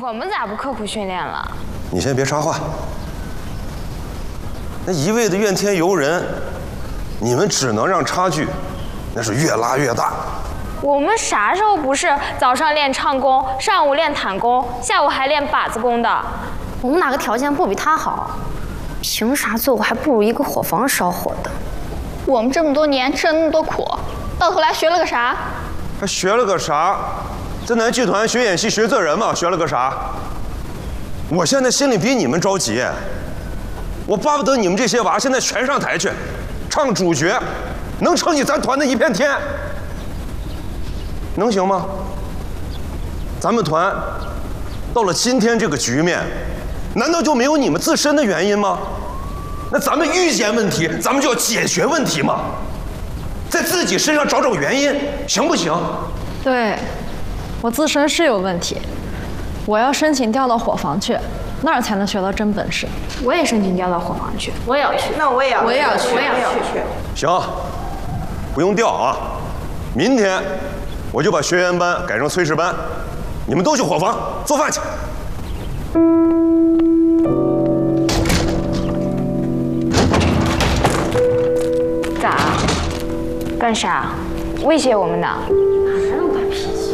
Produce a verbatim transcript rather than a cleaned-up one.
我们咋不刻苦训练了？ 你先别插话。那一味的怨天尤人，你们只能让差距那是越拉越大。 我们啥时候不是早上练唱功，上午练坦功，下午还练把子功的？ 我们哪个条件不比他好？凭啥最后还不如一个伙房烧火的？ 我们这么多年吃了那么多苦，到头来学了个啥？ 还学了个啥？在咱剧团学演戏学做人嘛，学了个啥？我现在心里比你们着急，我巴不得你们这些娃现在全上台去，唱主角，能撑起咱团的一片天，能行吗？咱们团到了今天这个局面，难道就没有你们自身的原因吗？那咱们遇见问题，咱们就要解决问题嘛，在自己身上找找原因，行不行？ 对，我自身是有问题，我要申请调到伙房去，那儿才能学到真本事。 我也申请调到伙房去， 我也要去。 那我也要， 我也要去， 我也要去。 行，不用调啊，明天我就把学员班改成炊事班，你们都去伙房做饭去。 咋？干啥？威胁我们呢？